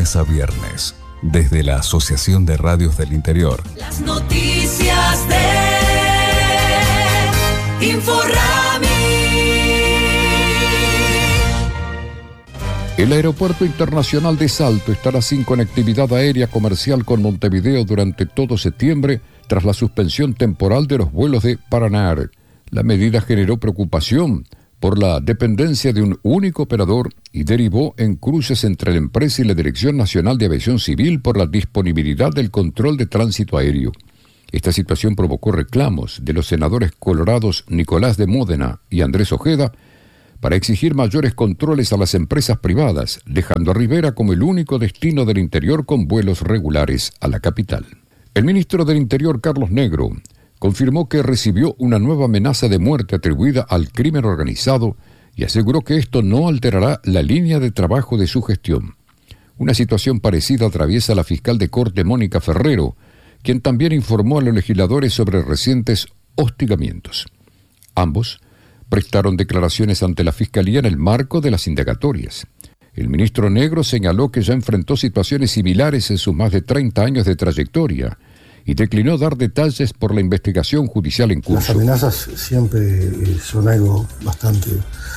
lunes a viernes, desde la Asociación de Radios del Interior. Las noticias de Inforami. El Aeropuerto Internacional de Salto estará sin conectividad aérea comercial con Montevideo durante todo septiembre tras la suspensión temporal de los vuelos de Paranar. La medida generó preocupación por la dependencia de un único operador y derivó en cruces entre la empresa y la Dirección Nacional de Aviación Civil por la disponibilidad del control de tránsito aéreo. Esta situación provocó reclamos de los senadores colorados Nicolás de Módena y Andrés Ojeda para exigir mayores controles a las empresas privadas, dejando a Rivera como el único destino del interior con vuelos regulares a la capital. El ministro del Interior, Carlos Negro, confirmó que recibió una nueva amenaza de muerte atribuida al crimen organizado y aseguró que esto no alterará la línea de trabajo de su gestión. Una situación parecida atraviesa la fiscal de Corte Mónica Ferrero, quien también informó a los legisladores sobre recientes hostigamientos. Ambos prestaron declaraciones ante la Fiscalía en el marco de las indagatorias. El ministro Negro señaló que ya enfrentó situaciones similares en sus más de 30 años de trayectoria y declinó dar detalles por la investigación judicial en curso. Las amenazas siempre son algo bastante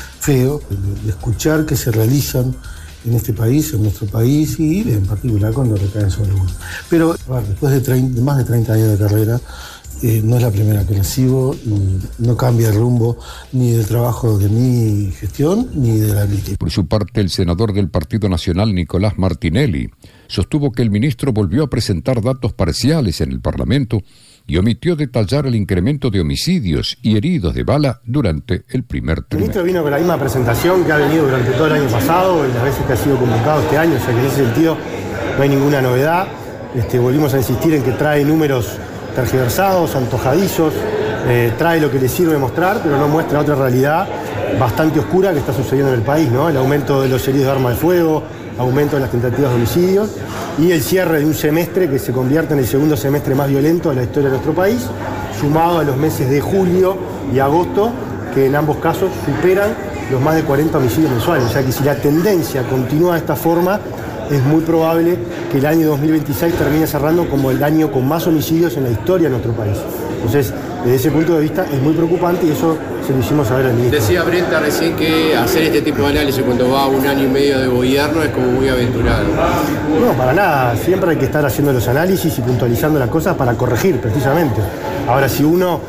feo de escuchar que se realizan en este país, en nuestro país y en particular cuando recaen sobre uno. Pero después de más de 30 años de carrera, no es la primera que recibo, no cambia el rumbo ni del trabajo de mi gestión ni de la víctima. Por su parte, el senador del Partido Nacional, Nicolás Martinelli, sostuvo que el ministro volvió a presentar datos parciales en el Parlamento y omitió detallar el incremento de homicidios y heridos de bala durante el primer trimestre. El ministro vino con la misma presentación que ha venido durante todo el año pasado y las veces que ha sido convocado este año, o sea que en ese sentido no hay ninguna novedad. Volvimos a insistir en que trae números tergiversados, antojadizos, trae lo que le sirve mostrar, pero no muestra otra realidad bastante oscura que está sucediendo en el país, ¿no? El aumento de los heridos de arma de fuego, aumento de las tentativas de homicidios y el cierre de un semestre que se convierte en el segundo semestre más violento de la historia de nuestro país, sumado a los meses de julio y agosto, que en ambos casos superan los más de 40 homicidios mensuales. O sea que si la tendencia continúa de esta forma, es muy probable que el año 2026 termine cerrando como el año con más homicidios en la historia de nuestro país. Entonces, desde ese punto de vista es muy preocupante y eso se lo hicimos saber al ministro. Decía Brenta recién que hacer este tipo de análisis cuando va a un año y medio de gobierno es como muy aventurado. No, para nada. Siempre hay que estar haciendo los análisis y puntualizando las cosas para corregir, precisamente. Ahora, si uno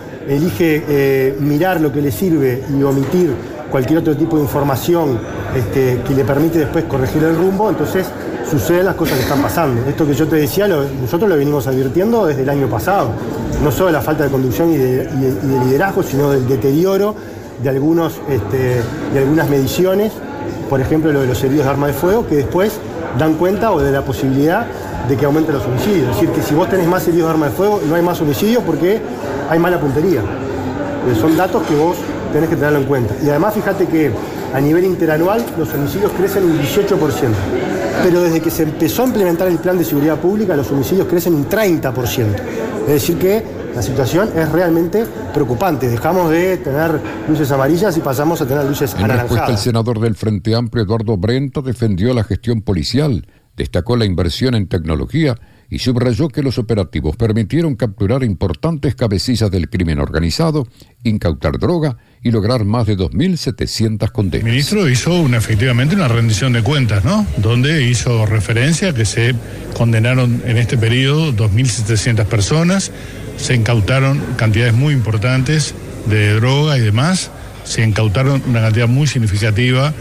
elige mirar lo que le sirve y omitir cualquier otro tipo de información que le permite después corregir el rumbo, entonces suceden las cosas que están pasando. Esto que yo te decía, nosotros lo venimos advirtiendo desde el año pasado. No solo la falta de conducción y de liderazgo, sino del deterioro de algunas mediciones, por ejemplo lo de los heridos de arma de fuego, que después dan cuenta o de la posibilidad de que aumenten los homicidios. Es decir, que si vos tenés más heridos de arma de fuego, no hay más homicidios porque hay mala puntería. Son datos que vos tenés que tenerlo en cuenta. Y además fíjate que a nivel interanual los homicidios crecen un 18%. Pero desde que se empezó a implementar el plan de seguridad pública, los homicidios crecen un 30%. Es decir que la situación es realmente preocupante. Dejamos de tener luces amarillas y pasamos a tener luces anaranjadas. En respuesta, el senador del Frente Amplio, Eduardo Brenta, defendió la gestión policial, destacó la inversión en tecnología y subrayó que los operativos permitieron capturar importantes cabecillas del crimen organizado, incautar droga y lograr más de 2.700 condenas. El ministro hizo efectivamente una rendición de cuentas, ¿no? Donde hizo referencia a que se condenaron en este periodo 2.700 personas, se incautaron cantidades muy importantes de droga y demás, se incautaron una cantidad muy significativa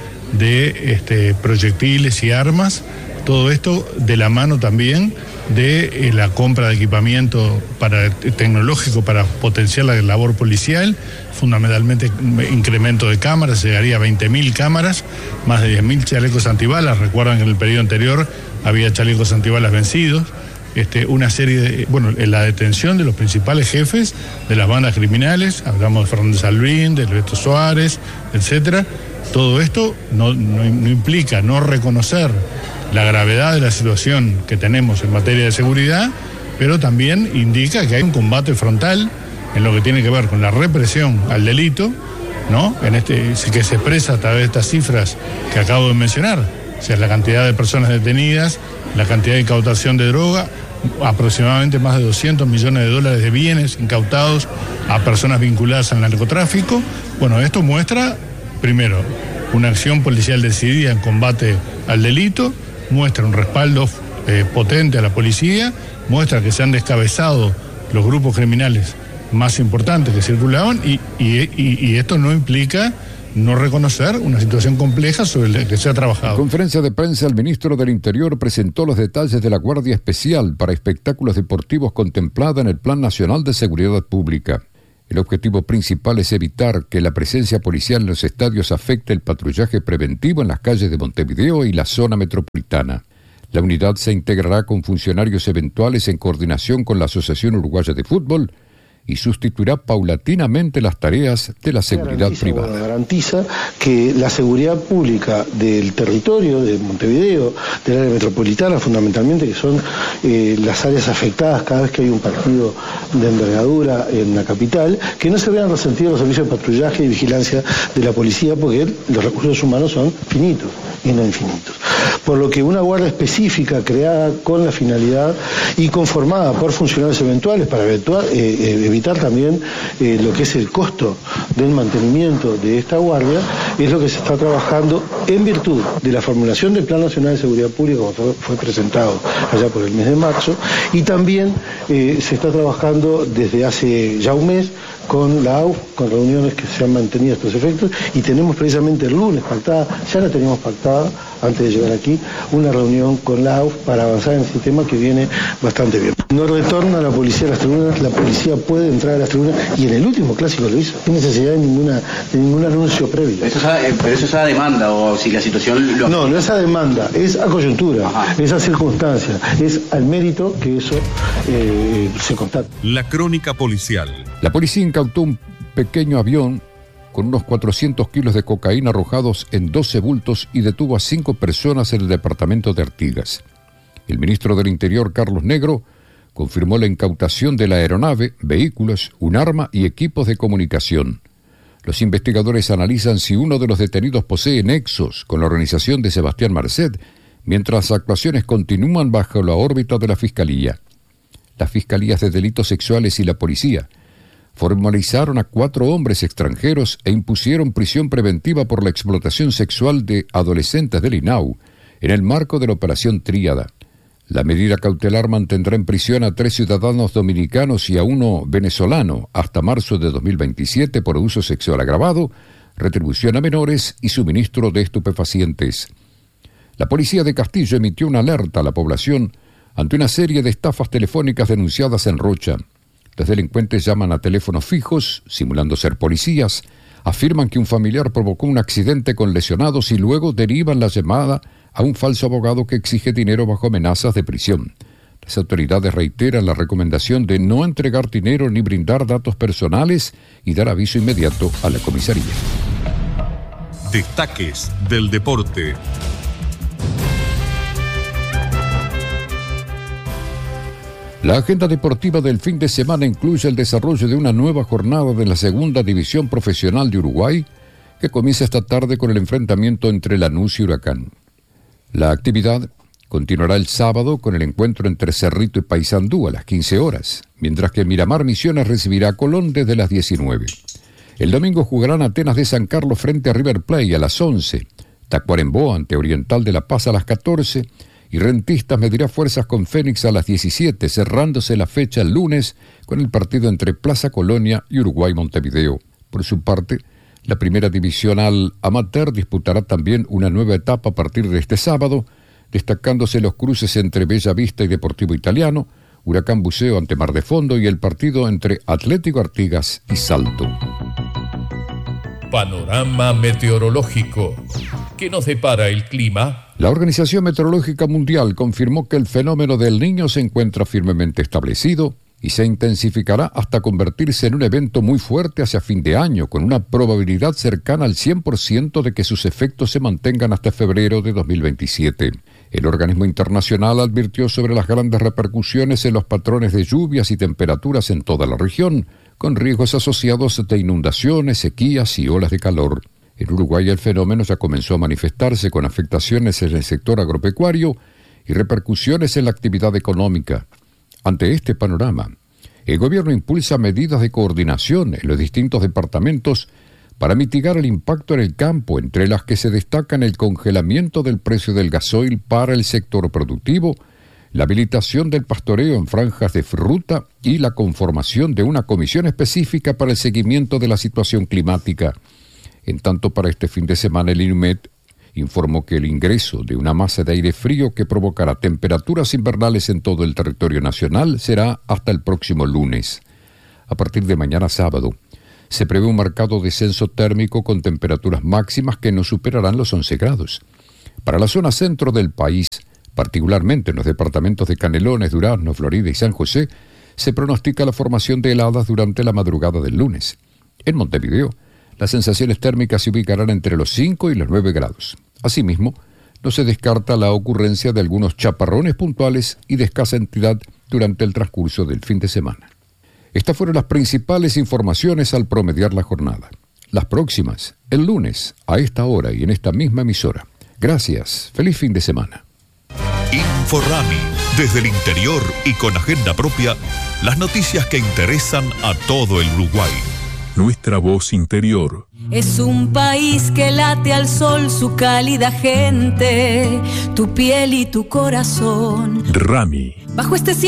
de proyectiles y armas, todo esto de la mano también de la compra de equipamiento tecnológico para potenciar la labor policial, fundamentalmente incremento de cámaras, llegaría a 20.000 cámaras, más de 10.000 chalecos antibalas. Recuerdan que en el periodo anterior había chalecos antibalas vencidos, una serie de, la detención de los principales jefes de las bandas criminales, hablamos de Fernández Albín, de Beto Suárez, etcétera. Todo esto no implica no reconocer la gravedad de la situación que tenemos en materia de seguridad, pero también indica que hay un combate frontal en lo que tiene que ver con la represión al delito, ¿no? Que se expresa a través de estas cifras que acabo de mencionar. O sea, la cantidad de personas detenidas, la cantidad de incautación de droga, aproximadamente más de 200 millones de dólares de bienes incautados a personas vinculadas al narcotráfico. Bueno, esto muestra, primero, una acción policial decidida en combate al delito, muestra un respaldo potente a la policía, muestra que se han descabezado los grupos criminales más importantes que circulaban y esto no implica no reconocer una situación compleja sobre la que se ha trabajado. En conferencia de prensa, el ministro del Interior presentó los detalles de la Guardia Especial para Espectáculos Deportivos contemplada en el Plan Nacional de Seguridad Pública. El objetivo principal es evitar que la presencia policial en los estadios afecte el patrullaje preventivo en las calles de Montevideo y la zona metropolitana. La unidad se integrará con funcionarios eventuales en coordinación con la Asociación Uruguaya de Fútbol y sustituirá paulatinamente las tareas de la seguridad privada. Garantiza que la seguridad pública del territorio de Montevideo, del área metropolitana fundamentalmente, que son las áreas afectadas cada vez que hay un partido de envergadura en la capital, que no se vean resentidos los servicios de patrullaje y vigilancia de la policía, porque los recursos humanos son finitos y no infinitos. Por lo que una guardia específica creada con la finalidad y conformada por funcionarios eventuales para evitar también lo que es el costo del mantenimiento de esta guardia, es lo que se está trabajando en virtud de la formulación del Plan Nacional de Seguridad Pública, como fue presentado allá por el mes de marzo, y también se está trabajando desde hace ya un mes con la AUF, con reuniones que se han mantenido a estos efectos, y tenemos precisamente el lunes pactada, ya la teníamos pactada antes de llegar aquí, una reunión con la AUF para avanzar en este tema que viene bastante bien. No retorna la policía a las tribunas, la policía puede entrar a las tribunas, y en el último clásico lo hizo, sin necesidad de ningún anuncio previo. ¿Pero eso es a demanda o si la situación lo... No es a demanda, es a coyuntura, es a circunstancia, es al mérito que eso se constata. La crónica policial. La policía incautó un pequeño avión con unos 400 kilos de cocaína arrojados en 12 bultos y detuvo a 5 personas en el departamento de Artigas. El ministro del Interior, Carlos Negro, confirmó la incautación de la aeronave, vehículos, un arma y equipos de comunicación. Los investigadores analizan si uno de los detenidos posee nexos con la organización de Sebastián Marcet, mientras las actuaciones continúan bajo la órbita de la Fiscalía. Las Fiscalías de Delitos Sexuales y la Policía formalizaron a 4 hombres extranjeros e impusieron prisión preventiva por la explotación sexual de adolescentes del INAU en el marco de la Operación Tríada. La medida cautelar mantendrá en prisión a 3 ciudadanos dominicanos y a 1 venezolano hasta marzo de 2027 por abuso sexual agravado, retribución a menores y suministro de estupefacientes. La policía de Castillo emitió una alerta a la población ante una serie de estafas telefónicas denunciadas en Rocha. Los delincuentes llaman a teléfonos fijos, simulando ser policías, afirman que un familiar provocó un accidente con lesionados y luego derivan la llamada a un falso abogado que exige dinero bajo amenazas de prisión. Las autoridades reiteran la recomendación de no entregar dinero ni brindar datos personales y dar aviso inmediato a la comisaría. Destaques del deporte. La agenda deportiva del fin de semana incluye el desarrollo de una nueva jornada de la Segunda División Profesional de Uruguay, que comienza esta tarde con el enfrentamiento entre Lanús y Huracán. La actividad continuará el sábado con el encuentro entre Cerrito y Paysandú a las 15 horas, mientras que Miramar Misiones recibirá a Colón desde las 19. El domingo jugarán Atenas de San Carlos frente a River Plate a las 11, Tacuarembó ante Oriental de La Paz a las 14, y Rentistas medirá fuerzas con Fénix a las 17, cerrándose la fecha el lunes con el partido entre Plaza Colonia y Uruguay Montevideo. Por su parte, la Primera Divisional Amateur disputará también una nueva etapa a partir de este sábado, destacándose los cruces entre Bella Vista y Deportivo Italiano, Huracán Buceo ante Mar de Fondo y el partido entre Atlético Artigas y Salto. Panorama meteorológico. ¿Qué nos depara el clima? La Organización Meteorológica Mundial confirmó que el fenómeno del Niño se encuentra firmemente establecido y se intensificará hasta convertirse en un evento muy fuerte hacia fin de año, con una probabilidad cercana al 100% de que sus efectos se mantengan hasta febrero de 2027. El organismo internacional advirtió sobre las grandes repercusiones en los patrones de lluvias y temperaturas en toda la región, con riesgos asociados de inundaciones, sequías y olas de calor. En Uruguay el fenómeno ya comenzó a manifestarse con afectaciones en el sector agropecuario y repercusiones en la actividad económica. Ante este panorama, el gobierno impulsa medidas de coordinación en los distintos departamentos para mitigar el impacto en el campo, entre las que se destacan el congelamiento del precio del gasoil para el sector productivo, la habilitación del pastoreo en franjas de ruta y la conformación de una comisión específica para el seguimiento de la situación climática. En tanto, para este fin de semana el INUMED informó que el ingreso de una masa de aire frío que provocará temperaturas invernales en todo el territorio nacional será hasta el próximo lunes. A partir de mañana sábado, se prevé un marcado descenso térmico con temperaturas máximas que no superarán los 11 grados. Para la zona centro del país, particularmente en los departamentos de Canelones, Durazno, Florida y San José, se pronostica la formación de heladas durante la madrugada del lunes. En Montevideo, las sensaciones térmicas se ubicarán entre los 5 y los 9 grados. Asimismo, no se descarta la ocurrencia de algunos chaparrones puntuales y de escasa entidad durante el transcurso del fin de semana. Estas fueron las principales informaciones al promediar la jornada. Las próximas, el lunes, a esta hora y en esta misma emisora. Gracias. Feliz fin de semana. Inforrami, desde el interior y con agenda propia, las noticias que interesan a todo el Uruguay. Nuestra voz interior. Es un país que late al sol su cálida gente, tu piel y tu corazón. Rami. Bajo este cielo